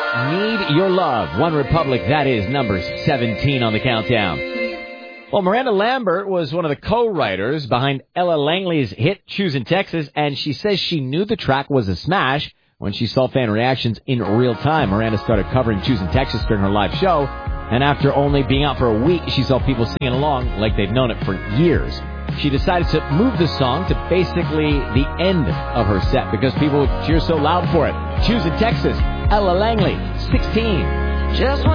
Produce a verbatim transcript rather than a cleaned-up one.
Need Your Love. One Republic, that is number seventeen on the countdown. Well, Miranda Lambert was one of the co-writers behind Ella Langley's hit Choosing Texas, and she says she knew the track was a smash when she saw fan reactions in real time. Miranda started covering Choosing Texas during her live show, and after only being out for a week, she saw people singing along like they've known it for years. She decided to move the song to basically the end of her set because people would cheer so loud for it. Choosing Texas, Ella Langley, sixteen. Just